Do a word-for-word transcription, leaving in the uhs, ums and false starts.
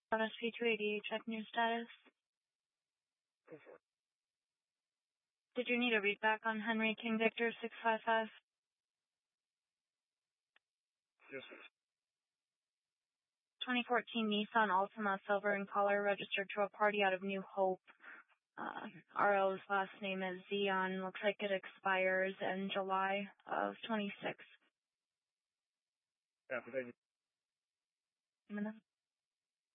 S P two eighty, check your status. Did you need a read back on Henry King Victor six five five? Yes. twenty fourteen Nissan Altima silver in color, registered to a party out of New Hope. Uh, R O's last name is Zion. Looks like it expires in July of twenty-six. Yeah, thank you.